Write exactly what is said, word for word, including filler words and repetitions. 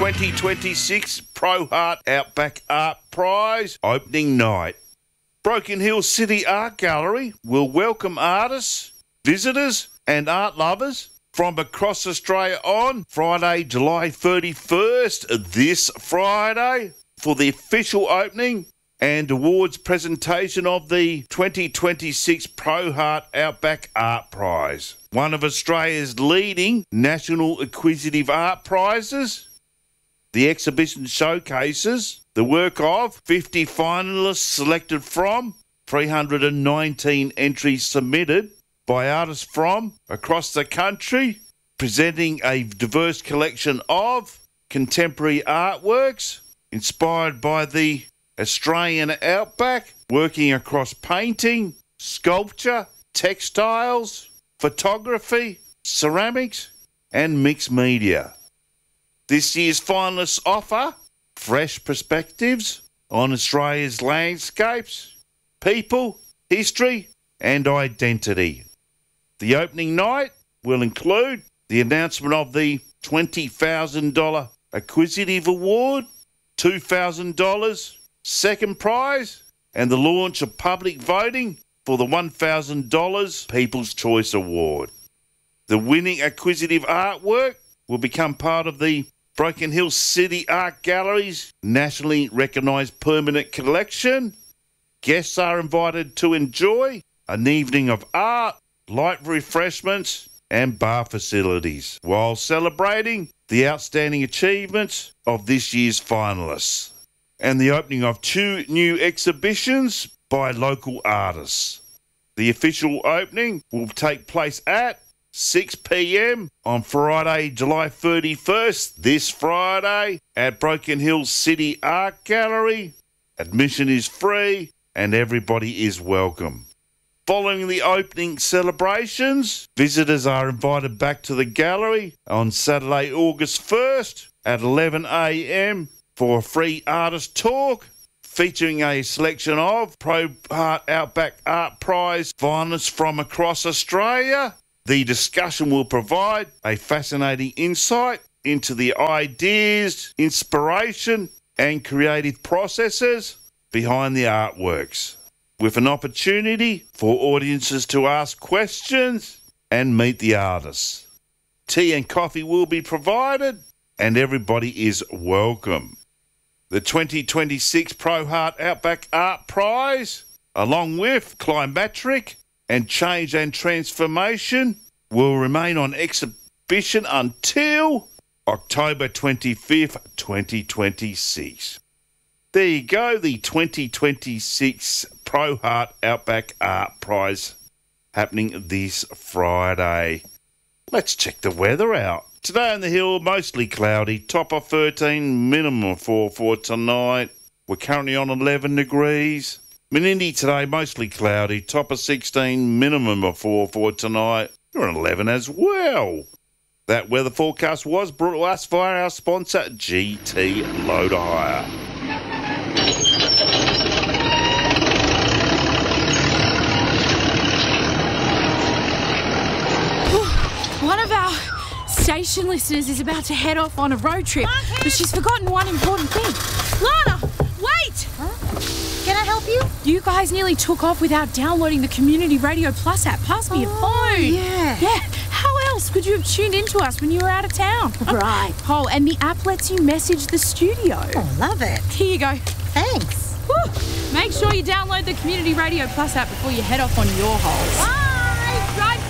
twenty twenty-six Pro Heart Outback Art Prize opening night. Broken Hill City Art Gallery will welcome artists, visitors and art lovers from across Australia on Friday, July thirty-first, this Friday, for the official opening and awards presentation of the twenty twenty-six Pro Heart Outback Art Prize, one of Australia's leading national acquisitive art prizes. The exhibition showcases the work of fifty finalists selected from three hundred nineteen entries submitted by artists from across the country, presenting a diverse collection of contemporary artworks inspired by the Australian outback, working across painting, sculpture, textiles, photography, ceramics and mixed media. This year's finalists offer fresh perspectives on Australia's landscapes, people, history and identity. The opening night will include the announcement of the twenty thousand dollars Acquisitive Award, two thousand dollars second prize, and the launch of public voting for the one thousand dollars People's Choice Award. The winning acquisitive artwork will become part of the Broken Hill City Art Gallery's nationally recognised permanent collection. Guests are invited to enjoy an evening of art, light refreshments and bar facilities while celebrating the outstanding achievements of this year's finalists and the opening of two new exhibitions by local artists. The official opening will take place at six p.m. on Friday, July thirty-first, this Friday, at Broken Hill City Art Gallery. Admission is free and everybody is welcome. Following the opening celebrations, visitors are invited back to the gallery on Saturday, August first at eleven a.m. for a free artist talk featuring a selection of Pro Heart Outback Art Prize finalists from across Australia. The discussion will provide a fascinating insight into the ideas, inspiration and creative processes behind the artworks, with an opportunity for audiences to ask questions and meet the artists. Tea and coffee will be provided and everybody is welcome. The twenty twenty-six Pro Heart Outback Art Prize, along with Climatric and Change and Transformation, will remain on exhibition until October twenty-fifth, twenty twenty-six. There you go, the twenty twenty-six Pro Heart Outback Art Prize happening this Friday. Let's check the weather out. Today on the hill, mostly cloudy, top of thirteen, minimum of four for tonight. We're currently on eleven degrees. Menindee today, mostly cloudy, top of sixteen, minimum of four for tonight. We're on eleven as well. That weather forecast was brought to us via our sponsor, G T Loader Hire. One of our station listeners is about to head off on a road trip, but she's forgotten one important thing. Lana, wait! Huh? Can I help you? You guys nearly took off without downloading the Community Radio Plus app. Pass me oh, your phone. Yeah. Yeah. How else could you have tuned into us when you were out of town? Right. Oh, and the app lets you message the studio. Oh, love it. Here you go. Thanks. Woo. Make sure you download the Community Radio Plus app before you head off on your holes. Bye. Drive